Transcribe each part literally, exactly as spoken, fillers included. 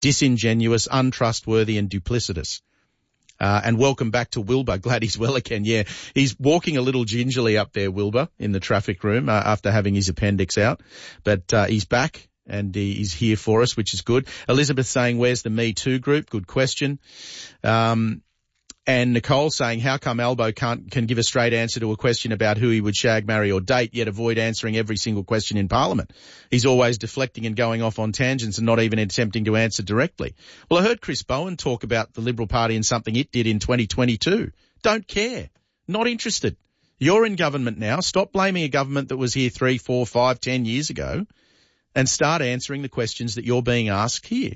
disingenuous, untrustworthy and duplicitous. Uh, and welcome back to Wilbur. Glad he's well again. Yeah, he's walking a little gingerly up there, Wilbur, in the traffic room uh, after having his appendix out. But uh, he's back and he, he's here for us, which is good. Elizabeth saying, where's the Me Too group? Good question. Um, and Nicole saying, how come Albo can't can give a straight answer to a question about who he would shag, marry or date, yet avoid answering every single question in Parliament? He's always deflecting and going off on tangents and not even attempting to answer directly. Well, I heard Chris Bowen talk about the Liberal Party and something it did in twenty twenty-two. Don't care. Not interested. You're in government now. Stop blaming a government that was here three, four, five, ten years ago and start answering the questions that you're being asked here.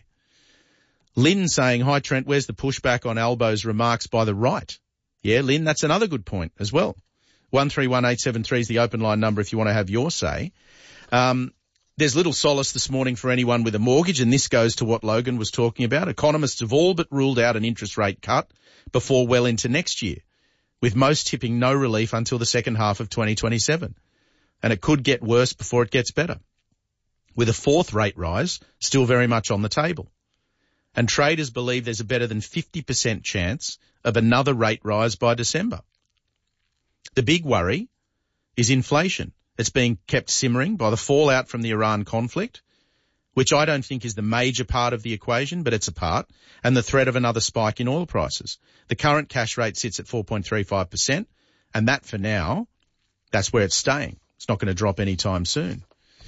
Lynn saying, hi Trent, where's the pushback on Albo's remarks by the right? Yeah, Lynn, that's another good point as well. one three one eight seven three is the open line number if you want to have your say. Um, there's little solace this morning for anyone with a mortgage, and this goes to what Logan was talking about. Economists have all but ruled out an interest rate cut before well into next year, with most tipping no relief until the second half of twenty twenty-seven. And it could get worse before it gets better, with a fourth rate rise still very much on the table. And traders believe there's a better than fifty percent chance of another rate rise by December. The big worry is inflation. It's being kept simmering by the fallout from the Iran conflict, which I don't think is the major part of the equation, but it's a part, and the threat of another spike in oil prices. The current cash rate sits at four point three five percent, and that for now, that's where it's staying. It's not going to drop anytime soon.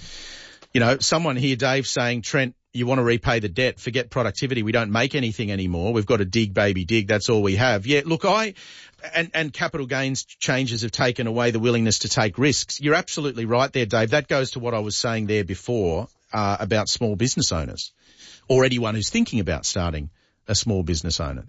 You know, someone here, Dave, saying, Trent, you want to repay the debt, forget productivity. We don't make anything anymore. We've got to dig, baby, dig. That's all we have. Yeah, look, I, and, and capital gains changes have taken away the willingness to take risks. You're absolutely right there, Dave. That goes to what I was saying there before, uh, about small business owners or anyone who's thinking about starting a small business owner.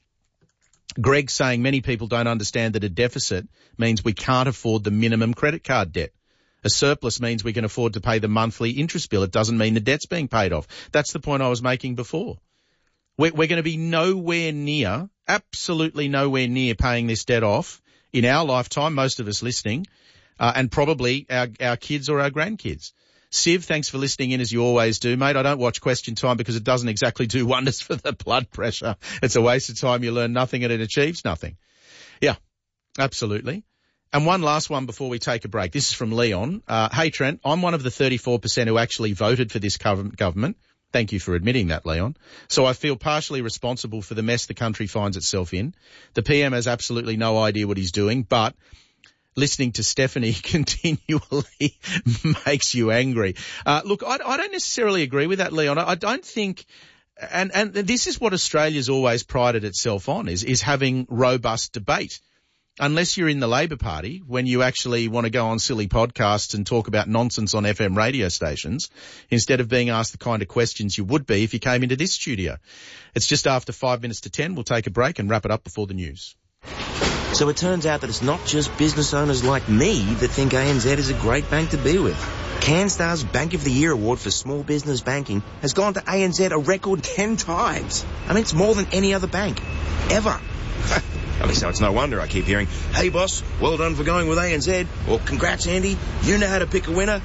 Greg saying many people don't understand that a deficit means we can't afford the minimum credit card debt. A surplus means we can afford to pay the monthly interest bill. It doesn't mean the debt's being paid off. That's the point I was making before. We're, we're going to be nowhere near, absolutely nowhere near paying this debt off in our lifetime, most of us listening, uh, and probably our, our kids or our grandkids. Siv, thanks for listening in as you always do, mate. I don't watch Question Time because it doesn't exactly do wonders for the blood pressure. It's a waste of time. You learn nothing and it achieves nothing. Yeah, absolutely. And one last one before we take a break. This is from Leon. Uh, hey, Trent, I'm one of the thirty-four percent who actually voted for this government. Thank you for admitting that, Leon. So I feel partially responsible for the mess the country finds itself in. The P M has absolutely no idea what he's doing, but listening to Stephanie continually makes you angry. Uh, look, I, I don't necessarily agree with that, Leon. I, I don't think, and, and this is what Australia's always prided itself on, is, is having robust debate. Unless you're in the Labor Party, when you actually want to go on silly podcasts and talk about nonsense on F M radio stations, instead of being asked the kind of questions you would be if you came into this studio. It's just after five minutes to ten. We'll take a break and wrap it up before the news. So it turns out that it's not just business owners like me that think A N Z is a great bank to be with. CanStar's Bank of the Year award for small business banking has gone to A N Z a record ten times. I mean, it's more than any other bank, ever. I mean, so it's no wonder I keep hearing, hey boss, well done for going with A N Z, or congrats Andy, you know how to pick a winner.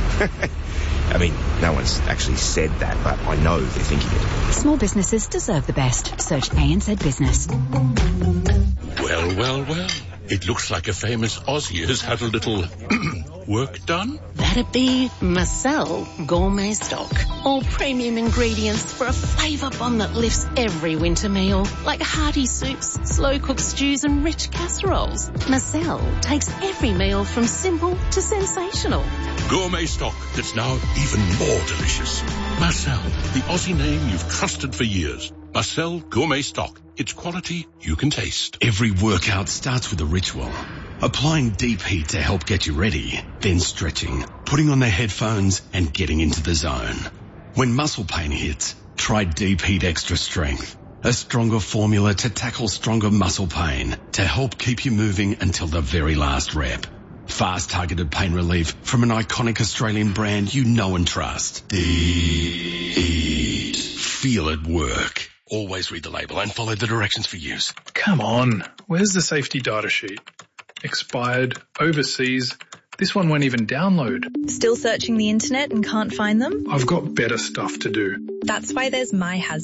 I mean, no one's actually said that, but I know they're thinking it. Small businesses deserve the best. Search A N Z Business. Well, well, well. It looks like a famous Aussie has had a little work done. That'd be Marcel Gourmet Stock. All premium ingredients for a flavour bomb that lifts every winter meal, like hearty soups, slow-cooked stews and rich casseroles. Marcel takes every meal from simple to sensational. Gourmet stock that's now even more delicious. Marcel, the Aussie name you've trusted for years. Marcel Gourmet Stock. It's quality you can taste. Every workout starts with a ritual. Applying deep heat to help get you ready, then stretching, putting on the headphones and getting into the zone. When muscle pain hits, try Deep Heat Extra Strength. A stronger formula to tackle stronger muscle pain to help keep you moving until the very last rep. Fast targeted pain relief from an iconic Australian brand you know and trust. Deep Heat. Feel it work. Always read the label and follow the directions for use. Come on, where's the safety data sheet? Expired, overseas, This one won't even download. Still searching the internet and can't find them? I've got better stuff to do. That's why there's MyHasbro.